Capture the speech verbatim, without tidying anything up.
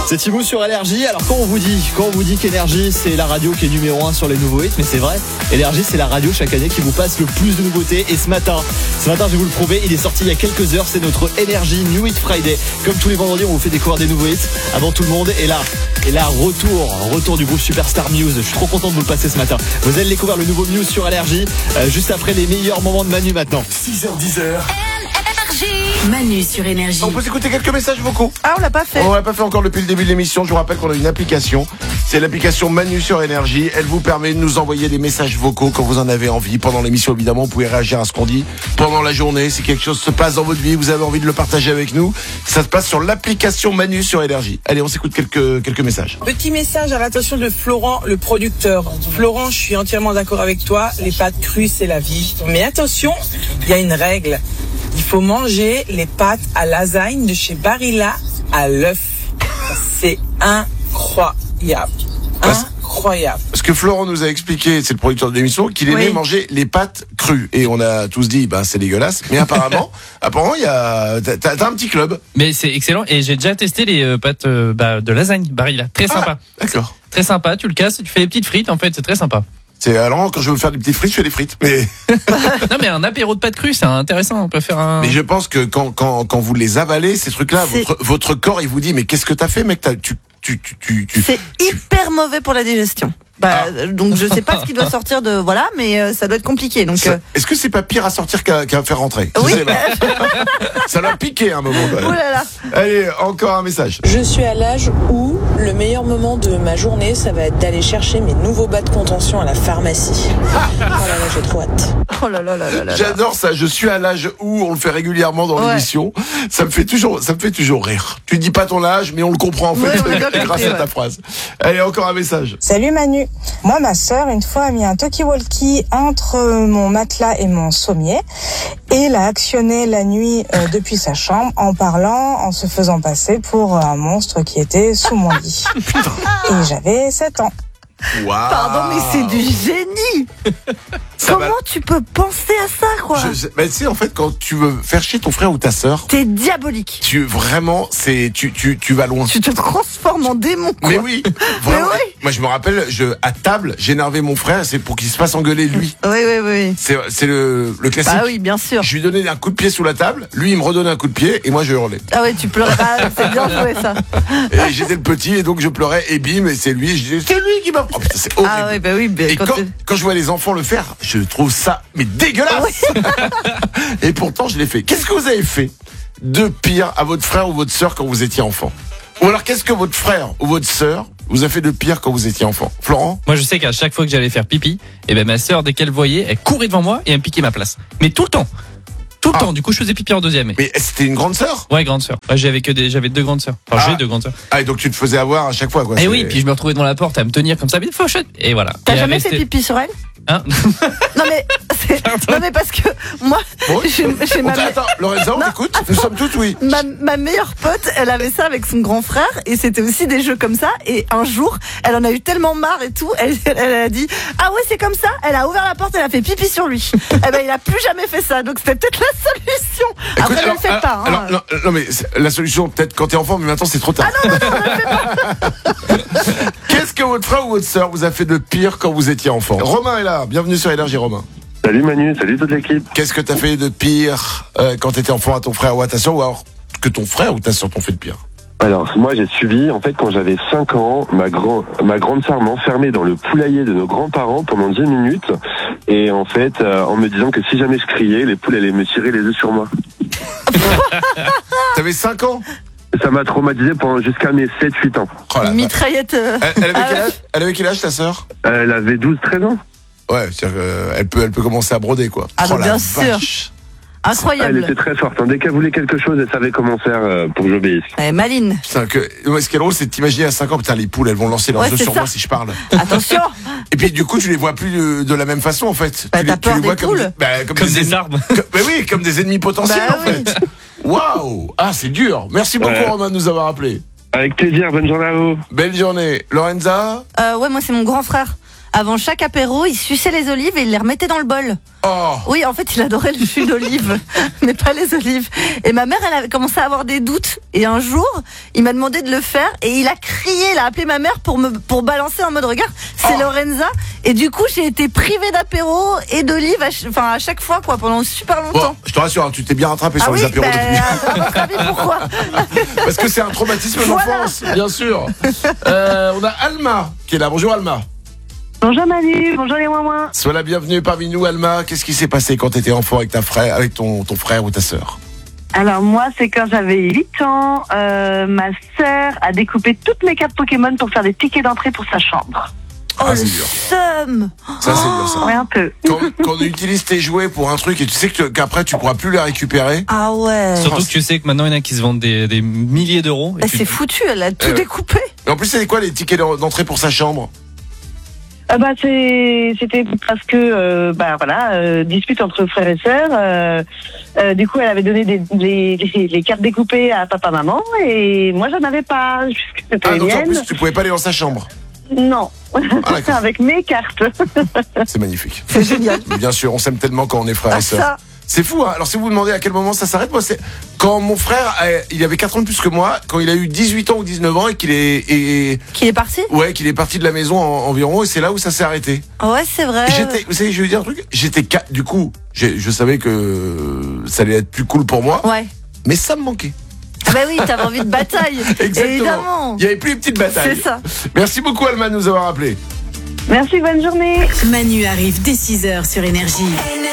C'est Thibaut sur Énergie. Alors quand on vous dit, quand on vous dit qu'Énergie c'est la radio qui est numéro un sur les nouveaux hits, mais c'est vrai, Énergie c'est la radio chaque année qui vous passe le plus de nouveautés. Et ce matin, ce matin je vais vous le prouver, il est sorti il y a quelques heures, c'est notre Énergie New Hit Friday. Comme tous les vendredis, on vous fait découvrir des nouveaux hits avant tout le monde. Et là, et là retour, retour du groupe Superstar Muse. Je suis trop content de vous le passer ce matin. Vous allez découvrir le nouveau Muse sur Énergie, euh, juste après les meilleurs moments de Manu maintenant. six heures dix heures. Manu sur Énergie. On peut écouter quelques messages vocaux. Ah, on l'a pas fait. On l'a pas fait encore depuis le début de l'émission. Je vous rappelle qu'on a une application. C'est l'application Manu sur Énergie. Elle vous permet de nous envoyer des messages vocaux quand vous en avez envie. Pendant l'émission, évidemment, vous pouvez réagir à ce qu'on dit. Pendant la journée, si quelque chose se passe dans votre vie, vous avez envie de le partager avec nous, ça se passe sur l'application Manu sur Énergie. Allez, on s'écoute quelques, quelques messages. Petit message à l'attention de Florent, le producteur. Florent, je suis entièrement d'accord avec toi. Les pâtes crues, c'est la vie. Mais attention, il y a une règle. Il faut manger les pâtes à lasagne de chez Barilla à l'œuf. C'est incroyable. Incroyable. Parce que Florent nous a expliqué, c'est le producteur de l'émission, qu'il aimait Oui. manger les pâtes crues. Et on a tous dit, ben c'est dégueulasse. Mais apparemment, apparemment, il y a, t'as, t'as un petit club. Mais c'est excellent et j'ai déjà testé les euh, pâtes euh, bah, de lasagne Barilla. Très sympa. Ah, d'accord. Très sympa. Tu le casses, tu fais des petites frites. En fait, c'est très sympa. C'est alors quand je veux faire des petites frites, je fais des frites. Mais Non mais un apéro de pâtes crues, c'est intéressant. On peut faire un. mais je pense que quand quand quand vous les avalez ces trucs-là, C'est- votre votre corps il vous dit mais qu'est-ce que t'as fait mec, t'as, tu tu tu tu tu. C'est hyper mauvais pour la digestion. Bah, Ah. donc je sais pas ce qui doit sortir de voilà, mais euh, ça doit être compliqué. Donc Ça- euh, Est-ce que c'est pas pire à sortir qu'à, qu'à faire rentrer? Oui. Je sais pas. Ça l'a piqué un moment. Quand oh même. là là. Allez, encore un message. Je suis à l'âge où le meilleur moment de ma journée, ça va être d'aller chercher mes nouveaux bas de contention à la pharmacie. Oh là là, j'ai trop hâte. Oh là là là là là. J'adore ça. Je suis à l'âge où on le fait régulièrement dans Ouais. l'émission. Ça me fait toujours, ça me fait toujours rire. Tu dis pas ton âge, mais on le comprend en fait Ouais, on l'a compris, grâce à ta ouais. phrase. Allez, encore un message. Salut Manu. Moi, ma sœur, une fois, a mis un talkie-walkie entre mon matelas et mon sommier et l'a actionné la nuit euh, depuis sa chambre en parlant, en se faisant passer pour un monstre qui était sous mon lit. Et j'avais sept ans. Waouh. Pardon, mais c'est du génie. Ça Comment va- tu peux penser à ça, quoi? Je sais- bah, tu sais, en fait, quand tu veux faire chier ton frère ou ta sœur, T'es diabolique. tu vraiment, c'est, tu, tu, tu vas loin. Tu te transformes en démon, quoi. Mais oui, vraiment. Mais oui. Moi, je me rappelle, je, à table, j'énervais mon frère, c'est pour qu'il se fasse engueuler lui. Oui, oui, oui. C'est, c'est le, le classique. Bah oui, bien sûr. Je lui donnais un coup de pied sous la table, lui, il me redonnait un coup de pied, et moi, je hurlais. Ah ouais, tu pleurais. Ah, c'est bien joué, ça. Et j'étais le petit, et donc je pleurais, et bim, et c'est lui, et je disais, c'est lui qui m'a, oh, putain, c'est horrible. Ah ouais, bah oui. bah, Et quand quand, t'es- quand je vois les enfants le faire, je trouve ça, mais dégueulasse! Et pourtant, je l'ai fait. Qu'est-ce que vous avez fait de pire à votre frère ou votre sœur quand vous étiez enfant? Ou alors, qu'est-ce que votre frère ou votre sœur vous a fait de pire quand vous étiez enfant? Florent? Moi je sais qu'à chaque fois que j'allais faire pipi, et ben ma sœur dès qu'elle voyait, elle courait devant moi et elle me piquait ma place. Mais tout le temps. Tout le Ah. temps. Du coup je faisais pipi en deuxième. Mais c'était une grande sœur? Ouais, grande sœur. Ouais, j'avais que des, j'avais deux grandes sœurs. Enfin, Ah. j'ai deux grandes sœurs. Ah, et donc tu te faisais avoir à chaque fois, quoi. Et C'est- oui, puis je me retrouvais devant la porte à me tenir comme ça, mais faut chut. Et voilà. T'as Et elle jamais restait- fait pipi sur elle? Hein Non mais, c'est- non mais parce que moi, Bon, chez, chez on ma, t'a- attends, Lorenza, on Non, t'écoute? Nous sommes tous oui. ma, ma meilleure pote, elle avait ça avec son grand frère et c'était aussi des jeux comme ça. Et un jour, elle en a eu tellement marre et tout, elle, elle a dit ah ouais c'est comme ça. Elle a ouvert la porte, elle a fait pipi sur lui. Eh ben il a plus jamais fait ça, donc c'était peut-être la solution. Écoute, Après ne alors, le faites alors, pas. Hein. alors, non, non, mais c'est- la solution, peut-être quand t'es enfant, mais maintenant c'est trop tard. Qu'est-ce que votre frère ou votre sœur vous a fait de pire quand vous étiez enfant? Romain est là, bienvenue sur Énergie, Romain. Salut Manu, salut toute l'équipe. Qu'est-ce que t'as fait de pire euh, quand t'étais enfant à ton frère ou à ta sœur, ou alors que ton frère ou ta sœur t'ont fait de pire? Alors moi j'ai subi, en fait quand j'avais cinq ans, ma, grand, ma grande sœur m'a enfermé dans le poulailler de nos grands-parents pendant dix minutes. Et en fait euh, en me disant que si jamais je criais, les poules allaient me tirer les œufs sur moi. T'avais cinq ans? Ça m'a traumatisé pendant jusqu'à mes sept huit ans. Oh là là. Mitraillette. euh, Elle, elle avait ah quel ouais. âge, elle avait quel âge ta sœur? Elle avait douze treize ans. Ouais, c'est-à-dire qu'elle peut, elle peut commencer à broder, quoi. Ah, Oh bah, la bien sûr. vache. Elle Incroyable. était très forte. Hein. Dès qu'elle voulait quelque chose, elle savait comment faire euh, pour que j'obéisse. Elle est maline. Putain, que, ouais, ce qui est drôle, c'est de t'imaginer à cinq ans, putain, les poules, elles vont lancer leurs Ouais, œufs c'est sur ça. moi si je parle. Attention. Et puis, du coup, tu les vois plus de, de la même façon, en fait. Bah, tu t'as les, tu peur les vois des comme, poules. bah, comme, Comme des ennemis- arbres. comme- bah oui, comme des ennemis potentiels, Bah en oui. fait. Waouh! Ah, c'est dur. Merci beaucoup, Ouais. Romain, de nous avoir appelés. Avec plaisir, bonne journée à vous. Belle journée. Lorenza? Euh, ouais, moi c'est mon grand frère. avant chaque apéro, il suçait les olives et il les remettait dans le bol. Oh. Oui, en fait, il adorait le jus d'olive, mais pas les olives. Et ma mère, elle avait commencé à avoir des doutes. Et un jour, il m'a demandé de le faire et il a crié, il a appelé ma mère pour me pour balancer en mode regarde, c'est Oh. Lorenza. Et du coup, j'ai été privée d'apéro et d'olive, à ch- enfin à chaque fois, quoi, pendant super longtemps. Bon, je te rassure, hein, tu t'es bien rattrapé sur ah les oui, apéros bah, depuis. à votre avis, pourquoi? Parce que c'est un traumatisme Voilà. d'enfance, bien sûr. Euh, on a Alma qui est là. Bonjour Alma. Bonjour Manu, bonjour les moins. Sois la bienvenue parmi nous Alma. Qu'est-ce qui s'est passé quand tu étais enfant avec ta frère, avec ton, ton frère ou ta sœur? Alors moi, c'est quand j'avais huit ans, euh, ma sœur a découpé toutes mes cartes Pokémon pour faire des tickets d'entrée pour sa chambre. Oh, Ah, le c'est dur. seum. Ça c'est dur ça. Ouais, un peu. Quand, quand on utilise tes jouets pour un truc et tu sais que, qu'après tu pourras plus les récupérer. Ah ouais. Surtout que tu sais que maintenant il y en a qui se vendent des, des milliers d'euros. et Bah, tu- c'est foutu, elle a tout Euh. découpé. Et en plus c'est quoi les tickets d'entrée pour sa chambre? Euh, bah c'est c'était parce que euh, bah voilà euh, dispute entre frères et sœurs. Euh, euh, du coup, elle avait donné des, les, les, les cartes découpées à papa maman et moi j'en avais pas puisque c'était Ah les donc en miennes. plus tu pouvais pas aller dans sa chambre. Non, Ah, d'accord. avec mes cartes. C'est magnifique. C'est génial. Bien sûr, on s'aime tellement quand on est frères Ah, et sœurs. ça. C'est fou, hein. Alors si vous vous demandez à quel moment ça s'arrête, moi c'est quand mon frère, euh, il avait quatre ans de plus que moi, quand il a eu dix-huit ans ou dix-neuf ans et qu'il est, et, Qui est parti? ouais, qu'il est parti de la maison en- environ, et c'est là où ça s'est arrêté. Ouais, c'est vrai. J'étais, vous savez, je vais vous dire un truc, j'étais, ca- du coup, j'ai- je savais que ça allait être plus cool pour moi, Ouais. mais ça me manquait. Ah bah oui, t'avais envie de bataille. Exactement. Évidemment. Il y avait plus les petites batailles. C'est ça. Merci beaucoup Alma de nous avoir appelé. Merci, bonne journée. Manu arrive dès six heures sur Énergie.